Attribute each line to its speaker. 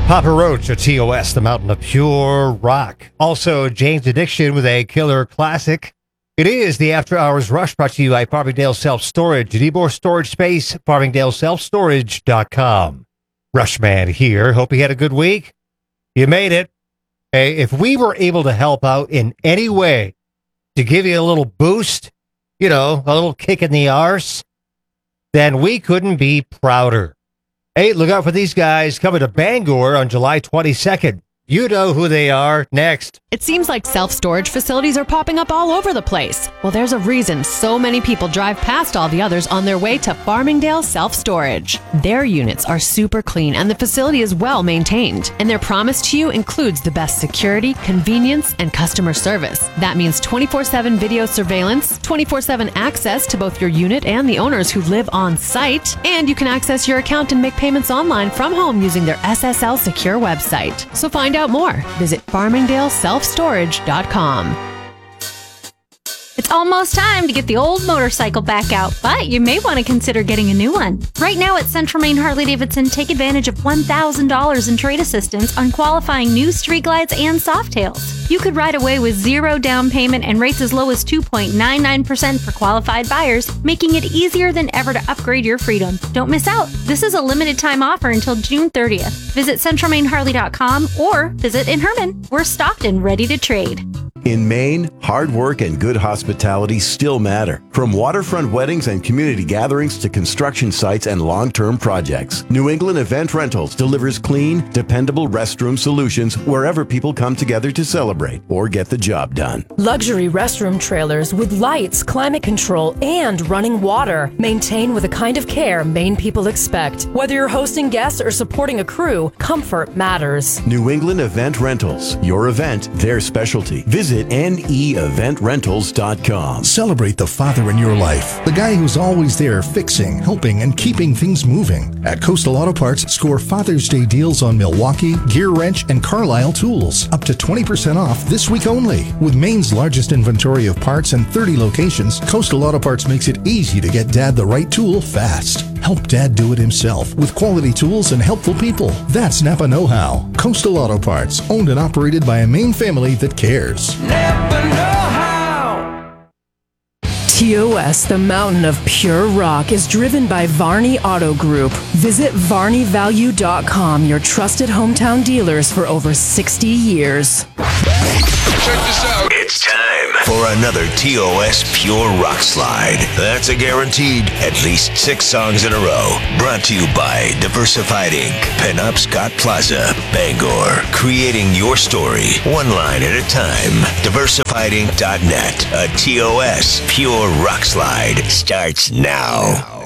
Speaker 1: Papa Roach at TOS, the mountain of pure rock. Also, Jane's Addiction with a killer classic. It is the After Hours Rush, brought to you by Farmingdale Self-Storage. You need more storage space? FarmingdaleSelfStorage.com. Rushman here. Hope you had a good week. You made it. Hey, if we were able to help out in any way to give you a little boost, a little kick in the arse, then we couldn't be prouder. Hey, look out for these guys coming to Bangor on July 22nd. You know who they are. Next.
Speaker 2: It seems like self-storage facilities are popping up all over the place. Well, there's a reason so many people drive past all the others on their way to Farmingdale Self-Storage. Their units are super clean and the facility is well maintained. And their promise to you includes the best security, convenience, and customer service. That means 24/7 video surveillance, 24/7 access to both your unit and the owners who live on site. And you can access your account and make payments online from home using their SSL secure website. So find out more. Visit FarmingdaleSelfStorage.com.
Speaker 3: It's almost time to get the old motorcycle back out, but you may want to consider getting a new one. Right now at Central Maine Harley-Davidson, take advantage of $1,000 in trade assistance on qualifying new Street Glides and Softails. You could ride away with zero down payment and rates as low as 2.99% for qualified buyers, making it easier than ever to upgrade your freedom. Don't miss out. This is a limited time offer until June 30th. Visit CentralMaineHarley.com or visit in Herman. We're stocked and ready to trade.
Speaker 4: In Maine, hard work and good hospitality still matter. From waterfront weddings and community gatherings to construction sites and long-term projects, New England Event Rentals delivers clean, dependable restroom solutions wherever people come together to celebrate or get the job done.
Speaker 5: Luxury restroom trailers with lights, climate control, and running water. Maintained with the kind of care Maine people expect. Whether you're hosting guests or supporting a crew, comfort matters.
Speaker 4: New England Event Rentals. Your event, their specialty. Visit neeventrentals.com.
Speaker 6: Celebrate the father in your life, the guy who's always there fixing, helping, and keeping things moving. At Coastal Auto Parts, score Father's Day deals on Milwaukee, Gear Wrench, and Carlisle tools. Up to 20% off this week only. With Maine's largest inventory of parts and 30 locations, Coastal Auto Parts makes it easy to get Dad the right tool fast. Help Dad do it himself with quality tools and helpful people. That's Napa Know-How. Coastal Auto Parts, owned and operated by a Maine family that cares.
Speaker 7: Napa Know-How.
Speaker 5: TOS, the mountain of pure rock, is driven by Varney Auto Group. Visit VarneyValue.com, your trusted hometown dealers for over 60 years.
Speaker 8: Check this out. It's time for another TOS Pure Rock Slide. That's a guaranteed at least 6 songs in a row. Brought to you by Diversified Inc., Pinup Scott Plaza, Bangor. Creating your story, one line at a time. DiversifiedInc.net. A TOS Pure Rock Slide starts now.